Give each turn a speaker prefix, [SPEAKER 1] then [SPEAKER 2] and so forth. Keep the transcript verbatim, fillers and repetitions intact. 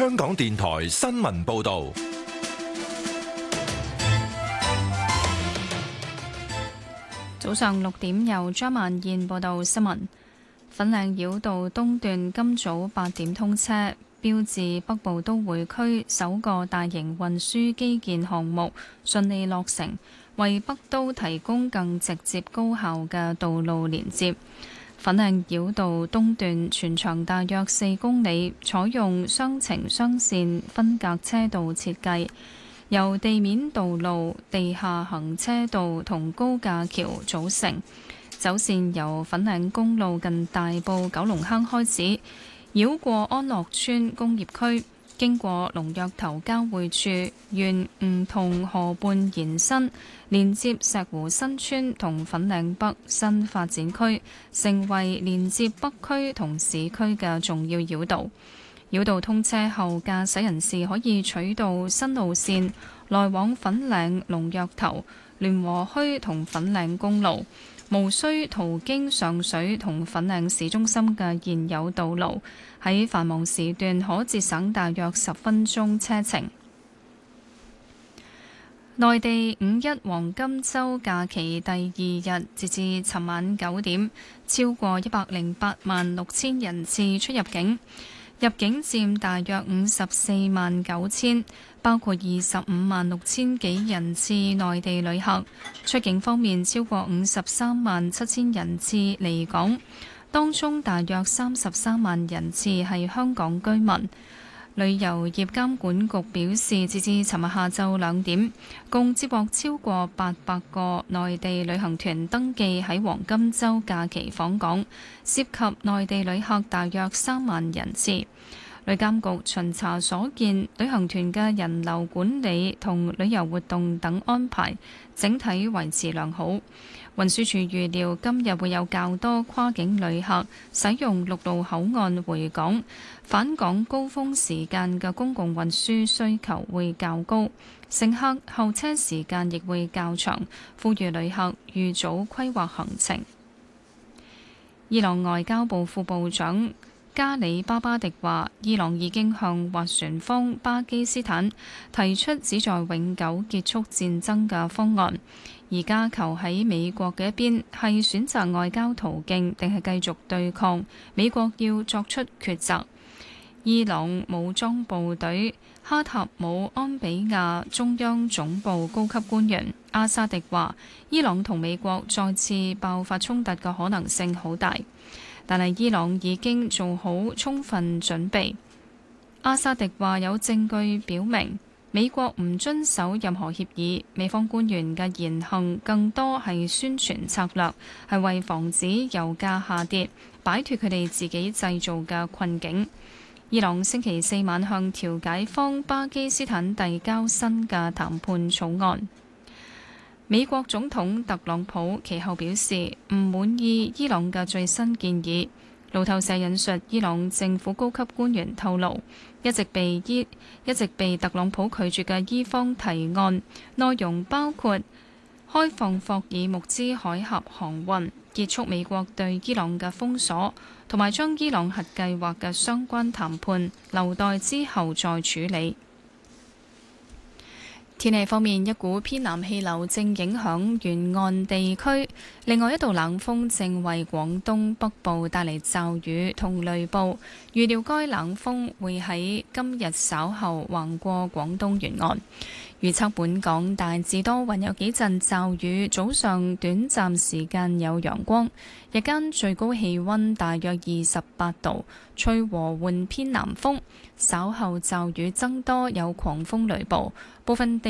[SPEAKER 1] 香港電台新聞報道。
[SPEAKER 2] 早上六點，由張萬燕報道新聞。粉嶺繞道東段今早八點通車，標誌北部都會區首個大型運輸基建項目順利落成，為北都提供更直接高效嘅道路連接。粉嶺繞道東段全長大約四公里，採用雙程雙線分隔車道設計，由地面道路、地下行車道同高架橋組成。走線由粉嶺公路近大埔九龍坑開始，繞過安樂村工業區，經過龍躍頭交匯處，沿梧桐河畔延伸，連接石湖新村同粉嶺北新發展區，成為連接北區同市區嘅重要繞道。繞道通車後，駕駛人士可以取道新路線，來往粉嶺龍躍頭、聯和墟同粉嶺公路，無需途經上水同粉嶺市中心嘅現有道路，喺繁忙時段可節省大約十分鐘車程。內地五一黃金週假期第二日，截至尋晚九點，超過一百零八萬六千人次出入境，入境佔大約五十四萬九千，包括二十五萬六千幾人次內地旅客。出境方面，超過五十三萬七千人次離港，當中大約三十三萬人次係香港居民。旅遊業監管局表示，截至尋日下晝兩點，共接獲超過八百個內地旅行團登記喺黃金週假期訪港，涉及內地旅客大約三萬人次。旅監局巡查所見，旅行團嘅人流管理同旅遊活動等安排整體維持良好。運輸署預料今日會有較多跨境旅客使用陸路口岸回港，返港高峰時間嘅公共運輸需求會較高，乘客候車時間亦會較長，呼籲旅客預早規劃行程。伊朗外交部副部長加里巴巴迪話，伊朗已經向斡旋方巴基斯坦提出旨在永久結束戰爭嘅方案，而家求喺美國嘅一邊係選擇外交途徑定係繼續對抗，美國要作出抉擇。伊朗武裝部隊哈塔姆安比亞中央總部高級官員阿沙迪話，伊朗同美國再次爆發衝突嘅可能性好大，但係伊朗已經做好充分準備。阿薩迪話有證據表明美國唔遵守任何協議，美方官員嘅言行更多係宣傳策略，係為防止油價下跌，擺脫佢哋自己製造嘅困境。伊朗星期四晚向調解方巴基斯坦遞交新嘅談判草案。美國總統特朗普其後表示唔滿意伊朗嘅最新建議。路透社引述伊朗政府高級官員透露，一直被伊一直被特朗普拒絕嘅伊方提案，內容包括開放霍爾木茲海峽航運、結束美國對伊朗嘅封鎖，同埋將伊朗核計劃嘅相關談判留待之後再處理。天氣方面，一股偏南氣流正影響沿岸地區，另外一道冷鋒正為廣東北部帶嚟驟雨同雷暴。預料該冷鋒會喺今日稍後橫過廣東沿岸。預測本港大致多雲，有幾陣驟雨，早上短暫時間有陽光，日間最高氣溫大約二十八度，吹和緩偏南風，稍後驟雨增多，有狂風雷暴，部分地